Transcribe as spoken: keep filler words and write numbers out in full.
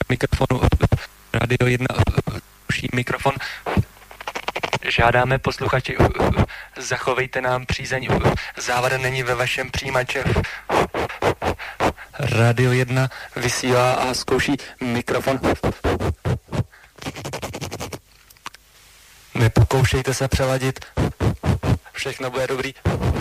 mikrofonu. Radio jedna ruší mikrofon. Žádáme posluchači, zachovejte nám přízeň. Závada není ve vašem přijímači. Radio jedna vysílá a zkouší mikrofon. Nepokoušejte se přeladit. Všechno bude dobrý.